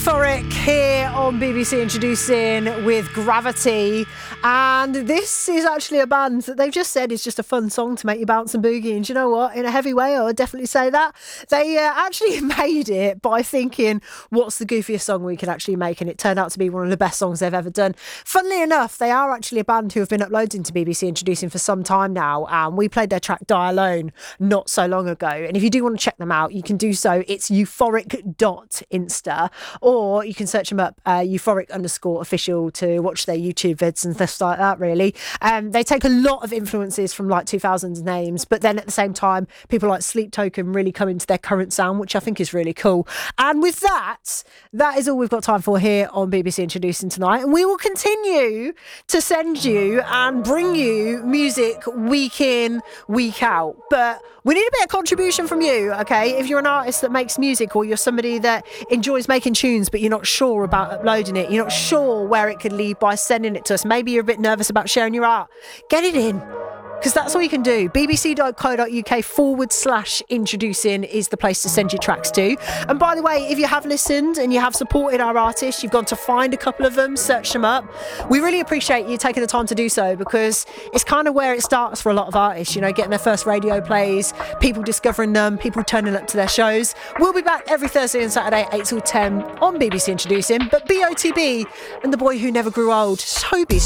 Euphoric here on BBC Introducing with Gravity, and this is actually a band that they've just said is just a fun song to make you bounce and boogie. And do you know what? In a heavy way, I would definitely say that. They actually made it by thinking, what's the goofiest song we could actually make? And it turned out to be one of the best songs they've ever done. Funnily enough, they are actually a band who have been uploading to BBC Introducing for some time now, and we played their track Die Alone not so long ago. And if you do want to check them out, you can do so. It's euphoric.insta, or you can search them up, euphoric_official, to watch their YouTube vids and stuff like that, really. They take a lot of influences from like 2000s names, but then at the same time, people like Sleep Token really come into their current sound, which I think is really cool. And with that is all we've got time for here on BBC Introducing tonight. And we will continue to send you and bring you music week in, week out. But we need a bit of contribution from you, okay? If you're an artist that makes music, or you're somebody that enjoys making tunes but you're not sure about uploading it, you're not sure where it could lead by sending it to us, maybe you're a bit nervous about sharing your art, get it in, because that's all you can do. bbc.co.uk/introducing is the place to send your tracks to. And by the way, if you have listened and you have supported our artists, you've gone to find a couple of them, search them up, we really appreciate you taking the time to do so, because it's kind of where it starts for a lot of artists, you know, getting their first radio plays, people discovering them, people turning up to their shows. We'll be back every Thursday and Saturday, 8 till 10 on BBC Introducing. But BOTB and the boy who never grew old, Toby